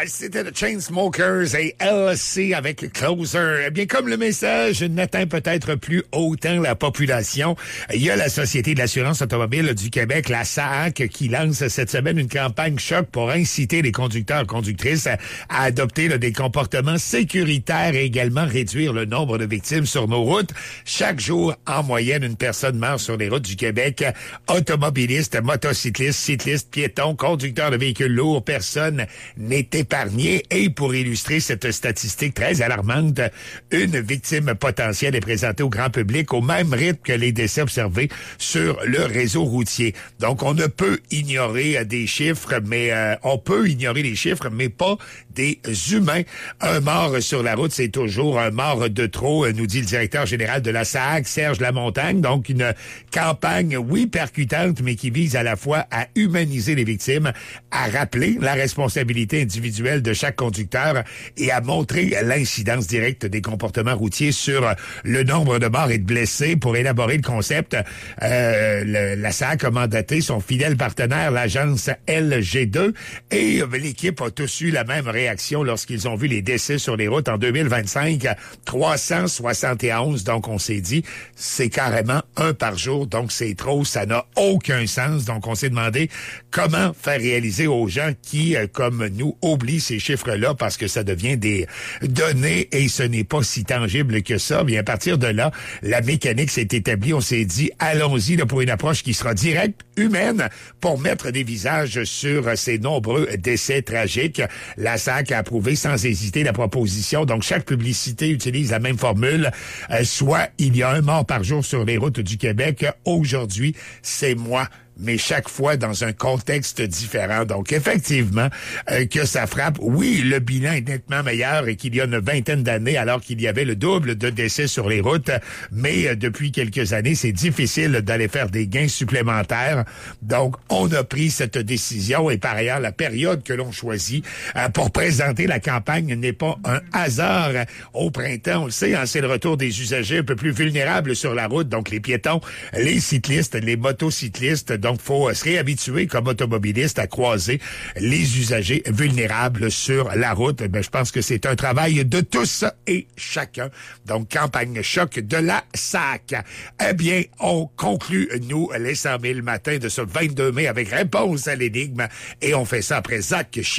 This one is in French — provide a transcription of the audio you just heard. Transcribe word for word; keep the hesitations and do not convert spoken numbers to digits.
C'était The Chainsmokers et L C avec Closer. Eh bien, comme le message n'atteint peut-être plus autant la population, il y a la Société de l'assurance automobile du Québec, la S A A C, qui lance cette semaine une campagne choc pour inciter les conducteurs et conductrices à, à adopter là, des comportements sécuritaires et également réduire le nombre de victimes sur nos routes. Chaque jour, en moyenne, une personne meurt sur les routes du Québec. Automobilistes, motocyclistes, cyclistes, piétons, conducteurs de véhicules lourds, personne n'est épargné. Et pour illustrer cette statistique très alarmante, une victime potentielle est présentée au grand public au même rythme que les décès observés sur le réseau routier. Donc, on ne peut ignorer des chiffres, mais euh, on peut ignorer les chiffres, mais pas des humains. Un mort sur la route, c'est toujours un mort de trop, nous dit le directeur général de la S A A C, Serge Lamontagne. Donc, une campagne, oui, percutante, mais qui vise à la fois à humaniser les victimes, à rappeler la responsabilité individuelle de chaque conducteur et à montrer l'incidence directe des comportements routiers sur le nombre de morts et de blessés. Pour élaborer le concept, euh, le, la S A A C a mandaté son fidèle partenaire, l'agence L G deux, et l'équipe a tous eu la même réaction lorsqu'ils ont vu les décès sur les routes en deux mille vingt-cinq, trois cent soixante et onze. Donc, on s'est dit, c'est carrément un par jour, donc c'est trop, ça n'a aucun sens. Donc, on s'est demandé comment faire réaliser aux gens qui, comme nous, oublient ces chiffres-là parce que ça devient des données et ce n'est pas si tangible que ça. Bien, à partir de là, la mécanique s'est établie. On s'est dit, allons-y là, pour une approche qui sera directe, humaine, pour mettre des visages sur ces nombreux décès tragiques. La S A A C a approuvé sans hésiter la proposition. Donc, chaque publicité utilise la même formule, euh, soit il y a un mort par jour sur les routes du Québec. Aujourd'hui, c'est moi. Mais chaque fois dans un contexte différent. Donc, effectivement, euh, que ça frappe. Oui, le bilan est nettement meilleur et qu'il y a une vingtaine d'années, alors qu'il y avait le double de décès sur les routes. Mais euh, depuis quelques années, c'est difficile d'aller faire des gains supplémentaires. Donc, on a pris cette décision. Et par ailleurs, la période que l'on choisit euh, pour présenter la campagne n'est pas un hasard. Au printemps, on le sait, hein, c'est le retour des usagers un peu plus vulnérables sur la route. Donc, les piétons, les cyclistes, les motocyclistes. Donc, il faut se réhabituer comme automobiliste à croiser les usagers vulnérables sur la route. Ben, je pense que c'est un travail de tous et chacun. Donc, campagne choc de la S A A C. Eh bien, on conclut, nous, les cent mille matins de ce vingt-deux mai avec réponse à l'énigme. Et on fait ça après Zach Chi.